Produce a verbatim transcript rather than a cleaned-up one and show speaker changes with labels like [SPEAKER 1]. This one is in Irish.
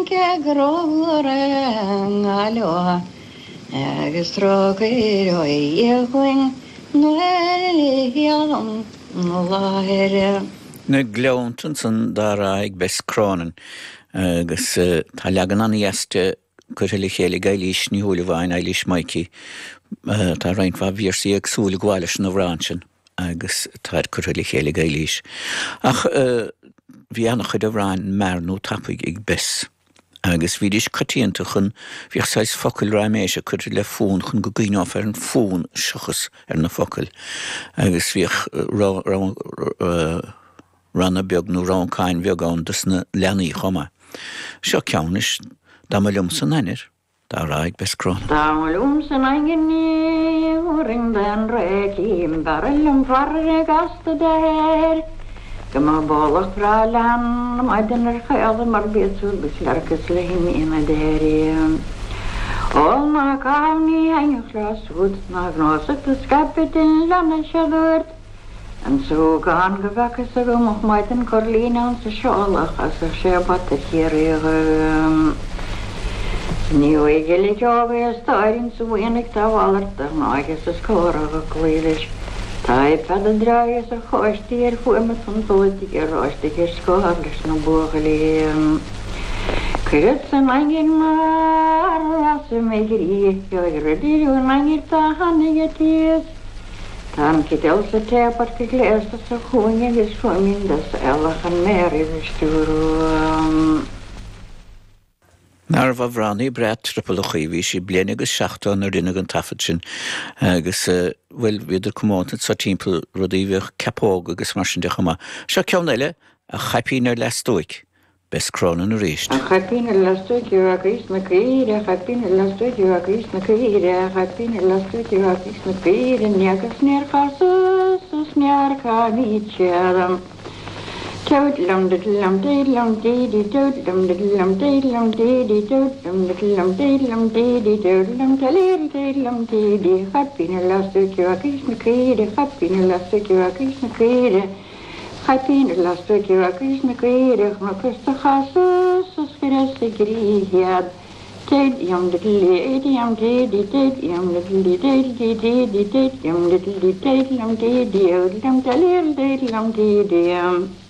[SPEAKER 1] Aloha, agus trocair íoin nuam láir.
[SPEAKER 2] Na gleontan san dáraig bes crónan agus tá legan an ieste chuile chéile gailís ní húla bhain eilís maici tá reinfa bhíorsaí ag súla gháiles na bhráinsin agus tá chuile chéile gailís. Ach bhí annach chud a bhráin mearnú tapaig ag bes. Agus bhídís catíanta chun bhíoh sais focail raméise chuir le fún chun go gcuineáf ar an fún seachas ar na focail. Agus bhíoh ranna beag nó ráncain bheagán dus na leanaí chuma. Seo ceannis dá mar lum san ainir, dá ráig bes crón.
[SPEAKER 1] Dá mar lum san ainir ring den réicím dar lum farre gasta déir. Gyma bolach fra lan, mae dyn yr chael mar bethw bys largus le hyn yna deri. Ol na gafni hain chlas wyd na gnosach dy sgabit yn lan y siadwyd. Yn so gan gyfacus ag ymwch mae dyn corlin yn sy siolach as y siabat y chirig. Ni o'i gili jofi ystairin sy wynig da walart ar nagus ysgorach y gwylish. Tá pad an dragus ar choistí ar fuime san tóidí ar ráistí ar scóhar leis na buachaí. Cuiread san aingin mar as mé gurí ag radíú an aingir tá hanig a tíos. Tá an cidel sa tepar go gléasta sa chuine agus fuimín das eilech an méri bhistúrú.
[SPEAKER 2] Nar bha bhránaí bret tripalachaí bhí sí bliana agus seachtain ar duine an tafad sin agus bhfuil viidir cumánta sa timppla rudaí bheith capóg agus mar sin de chuma. Seo ceann eile a chaipín ar leastóig bes crónan a ríist.
[SPEAKER 1] A chaipín ar leastóig ar agus na círe, a chaipín ar leastóig ar agus na círe, a chaipín ar leastóig ar agus na círe, neagas near chasas, sus near chaníteadam. Toodlum diddlum diddlum deedy toodlum diddlum diddlum deedy toodlum diddlum diddlum deedy toodlum talir diddlum deedy happy na lastuk you akis na krede happy na lastuk you akis na krede happy na lastuk you akis na krede ma kusta khasus susfiras grihiad Did yum diddly idiom deedy did yum diddly diddly deedy did yum diddly diddlum deedy toodlum talir diddlum deedy